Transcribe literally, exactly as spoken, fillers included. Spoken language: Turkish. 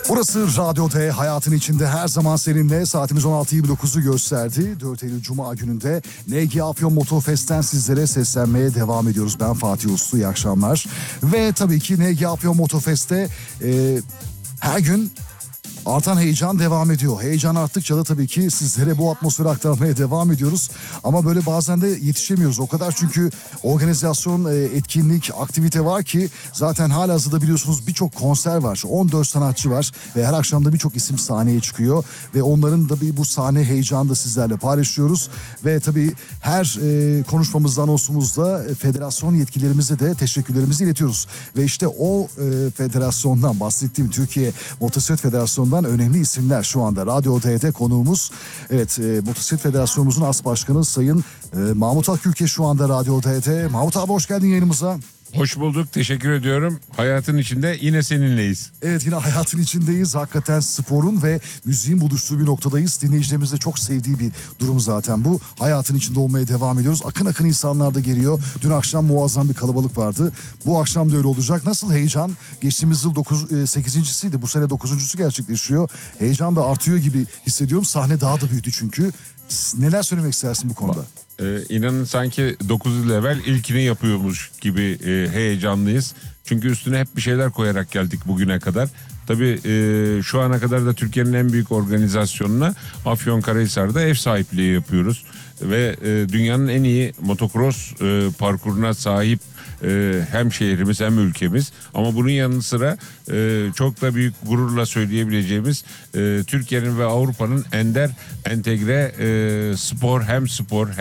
Burası Radyo T, hayatın içinde her zaman seninle. Saatimiz on altı yirmi dokuzu gösterdi. dört Eylül Cuma gününde N G Afyon Motofest'ten sizlere seslenmeye devam ediyoruz. Ben Fatih Uslu, iyi akşamlar. Ve tabii ki N G Afyon Motofest'te e, her gün artan heyecan devam ediyor. Heyecan arttıkça da tabii ki sizlere bu atmosferi aktarmaya devam ediyoruz. Ama böyle bazen de yetişemiyoruz. O kadar çünkü organizasyon, etkinlik, aktivite var ki zaten halihazırda biliyorsunuz birçok konser var. on dört sanatçı var ve her akşam da birçok isim sahneye çıkıyor. Ve onların da bir bu sahne heyecanını da sizlerle paylaşıyoruz. Ve tabii her e, konuşmamızda, anonsumuzda e, federasyon yetkililerimize de teşekkürlerimizi iletiyoruz. Ve işte o e, federasyondan bahsettiğim Türkiye Motosiklet Federasyonu'ndan önemli isimler şu anda Radyo T'de konuğumuz. Evet, e, Motosiklet Federasyonumuzun as başkanı Sayın e, Mahmut Akgülke şu anda Radyo T'de. Mahmut abi hoş geldin yayınımıza. Hoş bulduk, teşekkür ediyorum. Hayatın içinde yine seninleyiz. Evet, yine hayatın içindeyiz. Hakikaten sporun ve müziğin buluştuğu bir noktadayız. Dinleyicilerimizin de çok sevdiği bir durum zaten bu. Hayatın içinde olmaya devam ediyoruz. Akın akın insanlar da geliyor. Dün akşam muazzam bir kalabalık vardı. Bu akşam da öyle olacak. Nasıl heyecan? Geçtiğimiz yıl dokuz, sekizincisiydi. Bu sene dokuzuncusu gerçekleşiyor. Heyecan da artıyor gibi hissediyorum. Sahne daha da büyüdü çünkü. Neler söylemek istersin bu konuda? Ee, inanın sanki dokuz yıl evvel ilkini yapıyormuş gibi e, heyecanlıyız. Çünkü üstüne hep bir şeyler koyarak geldik bugüne kadar. Tabii e, şu ana kadar da Türkiye'nin en büyük organizasyonuna Afyonkarahisar'da ev sahipliği yapıyoruz. Ve e, dünyanın en iyi motocross e, parkuruna sahip e, hem şehrimiz hem ülkemiz. Ama bunun yanı sıra e, çok da büyük gururla söyleyebileceğimiz e, Türkiye'nin ve Avrupa'nın ender entegre e, spor hem spor